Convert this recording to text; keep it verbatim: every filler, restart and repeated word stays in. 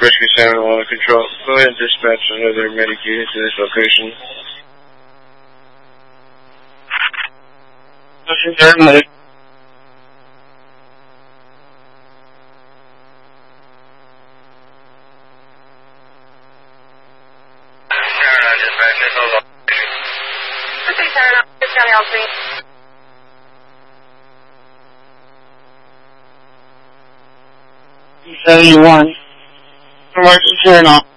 Rescue seven one Control. Go ahead and dispatch another medic unit to this location. Pushing third medic. seventy-one. Emergency turn off.